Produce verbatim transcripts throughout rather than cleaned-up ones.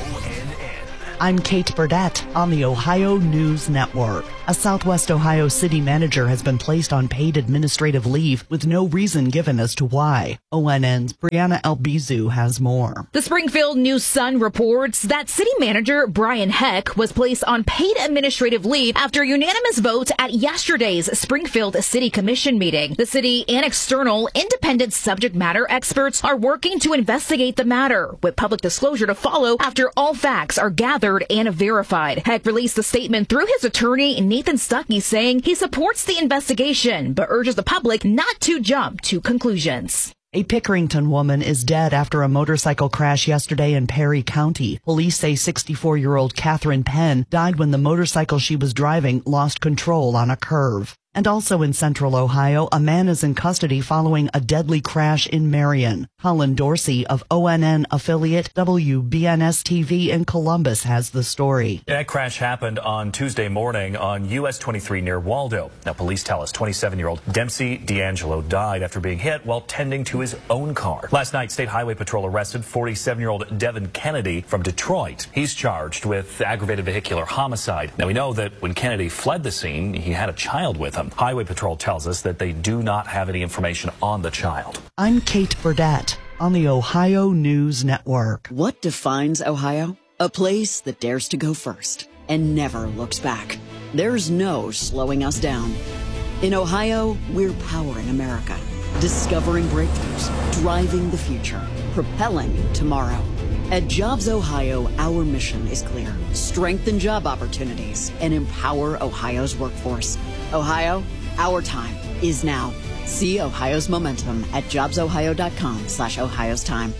N N. I'm Kate Burdett on the Ohio News Network. A Southwest Ohio city manager has been placed on paid administrative leave with no reason given as to why. O N N's Brianna Albizu has more. The Springfield News-Sun reports that city manager Brian Heck was placed on paid administrative leave after a unanimous vote at yesterday's Springfield City Commission meeting. The city and external independent subject matter experts are working to investigate the matter, with public disclosure to follow after all facts are gathered and verified. Heck released a statement through his attorney, Nathan Stuckey, saying he supports the investigation, but urges the public not to jump to conclusions. A Pickerington woman is dead after a motorcycle crash yesterday in Perry County. Police say sixty-four-year-old Catherine Penn died when the motorcycle she was driving lost control on a curve. And also in central Ohio, a man is in custody following a deadly crash in Marion. Colin Dorsey of O N N affiliate W B N S T V in Columbus has the story. That crash happened on Tuesday morning on U S twenty-three near Waldo. Now, police tell us twenty-seven-year-old Dempsey D'Angelo died after being hit while tending to his own car. Last night, State Highway Patrol arrested forty-seven-year-old Devin Kennedy from Detroit. He's charged with aggravated vehicular homicide. Now, we know that when Kennedy fled the scene, he had a child with him. Highway Patrol tells us that they do not have any information on the child. I'm Kate Burdett on the Ohio News Network. What defines Ohio? A place that dares to go first and never looks back. There's no slowing us down. In Ohio, we're powering America, discovering breakthroughs, driving the future, propelling tomorrow. At Jobs Ohio, our mission is clear. Strengthen job opportunities and empower Ohio's workforce. Ohio, our time is now. See Ohio's momentum at jobsohio.com slash Ohio's time.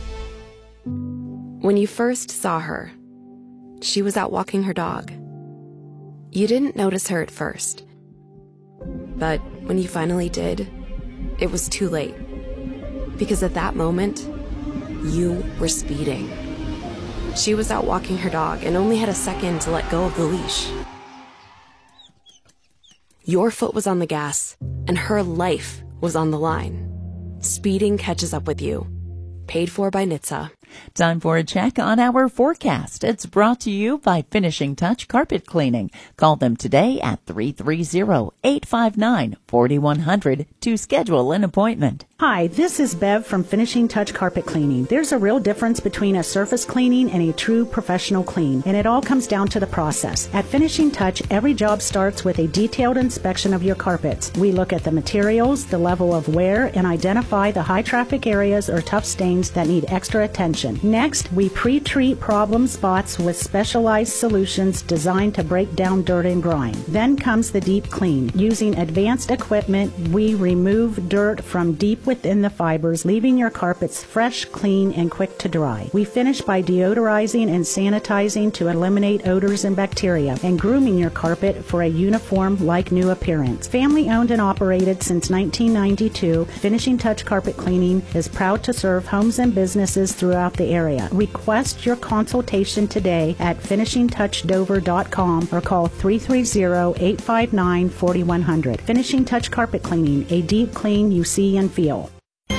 When you first saw her, she was out walking her dog. You didn't notice her at first. But when you finally did, it was too late. Because at that moment, you were speeding. She was out walking her dog and only had a second to let go of the leash. Your foot was on the gas, and her life was on the line. Speeding catches up with you. Paid for by N H T S A. Time for a check on our forecast. It's brought to you by Finishing Touch Carpet Cleaning. Call them today at three three zero, eight five nine, four one zero zero to schedule an appointment. Hi, this is Bev from Finishing Touch Carpet Cleaning. There's a real difference between a surface cleaning and a true professional clean, and it all comes down to the process. At Finishing Touch, every job starts with a detailed inspection of your carpets. We look at the materials, the level of wear, and identify the high traffic areas or tough stains that need extra attention. Next, we pre-treat problem spots with specialized solutions designed to break down dirt and grime. Then comes the deep clean. Using advanced equipment, we remove dirt from deep within the fibers, leaving your carpets fresh, clean, and quick to dry. We finish by deodorizing and sanitizing to eliminate odors and bacteria, and grooming your carpet for a uniform, like new appearance. Family owned and operated since nineteen ninety-two, Finishing Touch Carpet Cleaning is proud to serve homes and businesses throughout the area. Request your consultation today at finishing touch dover dot com or call three three zero, eight five nine, four one zero zero. Finishing Touch Carpet Cleaning, a deep clean you see and feel.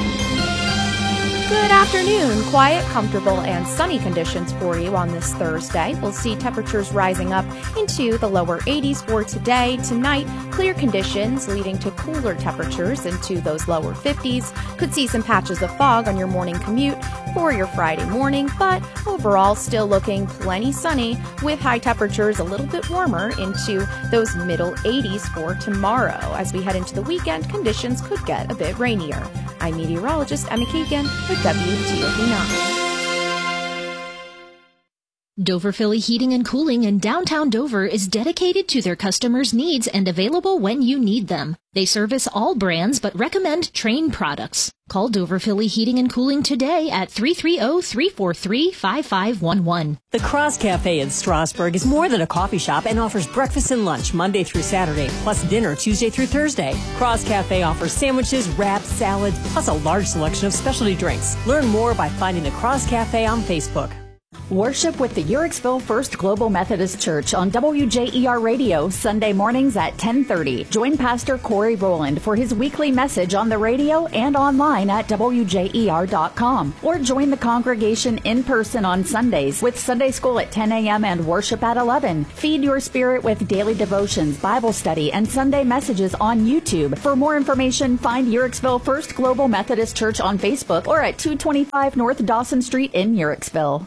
Good afternoon. Quiet, comfortable, and sunny conditions for you on this Thursday. We'll see temperatures rising up into the lower eighties for today. Tonight, clear conditions leading to cooler temperatures into those lower fifties. Could see some patches of fog on your morning commute for your Friday morning, but overall still looking plenty sunny with high temperatures a little bit warmer into those middle eighties for tomorrow. As we head into the weekend, conditions could get a bit rainier. I'm meteorologist Emma Keegan with W T O P nine. Dover Philly Heating and Cooling in downtown Dover is dedicated to their customers' needs and available when you need them. They service all brands but recommend Trane products. Call Dover Philly Heating and Cooling today at three three zero, three four three, five five one one. The Cross Cafe in Strasburg is more than a coffee shop and offers breakfast and lunch Monday through Saturday, plus dinner Tuesday through Thursday. Cross Cafe offers sandwiches, wraps, salads, plus a large selection of specialty drinks. Learn more by finding the Cross Cafe on Facebook. Worship with the Uhrichsville First Global Methodist Church on W J E R Radio Sunday mornings at ten thirty. Join Pastor Corey Rowland for his weekly message on the radio and online at W J E R dot com. Or join the congregation in person on Sundays with Sunday school at ten a.m. and worship at eleven. Feed your spirit with daily devotions, Bible study, and Sunday messages on YouTube. For more information, find Uhrichsville First Global Methodist Church on Facebook or at two twenty-five North Dawson Street in Uhrichsville.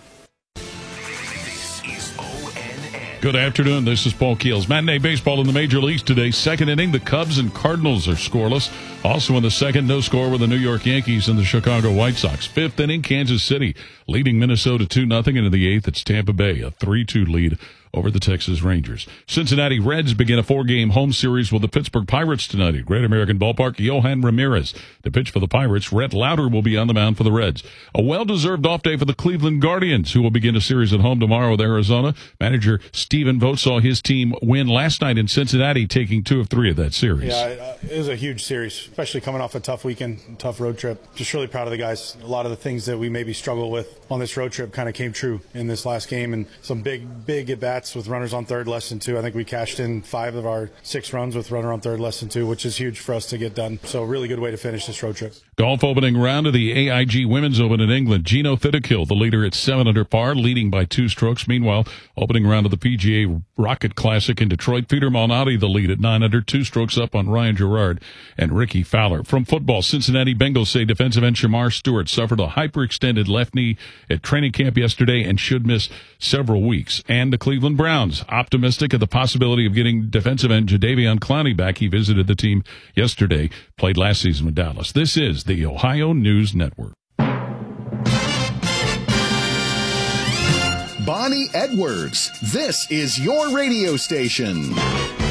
Good afternoon. This is Paul Keels. Matinee baseball in the major leagues today. Second inning, the Cubs and Cardinals are scoreless. Also in the second, no score with the New York Yankees and the Chicago White Sox. Fifth inning, Kansas City leading Minnesota two nothing. Into the eighth, it's Tampa Bay, a three two lead over the Texas Rangers. Cincinnati Reds begin a four-game home series with the Pittsburgh Pirates tonight at Great American Ballpark. Johan Ramirez to pitch for the Pirates. Rhett Lauder will be on the mound for the Reds. A well-deserved off day for the Cleveland Guardians, who will begin a series at home tomorrow with Arizona. Manager Stephen Vogt saw his team win last night in Cincinnati, taking two of three of that series. Yeah, it was a huge series, especially coming off a tough weekend, tough road trip. Just really proud of the guys. A lot of the things that we maybe struggle with on this road trip kind of came true in this last game, and some big, big at-bats with runners on third, less than two. I think we cashed in five of our six runs with runner on third, less than two, which is huge for us to get done. So a really good way to finish this road trip. Golf opening round of the A I G Women's Open in England. Gino Thittakill, the leader at seven under par, leading by two strokes. Meanwhile, opening round of the P G A Rocket Classic in Detroit, Peter Malnati, the lead at nine under, two strokes up on Ryan Gerard and Ricky Fowler. From football, Cincinnati Bengals say defensive end Shamar Stewart suffered a hyperextended left knee at training camp yesterday and should miss several weeks. And the Cleveland Browns, optimistic of the possibility of getting defensive end Jadeveon Clowney back. He visited the team yesterday, played last season with Dallas. This is the Ohio News Network. Bonnie Edwards, this is your radio station.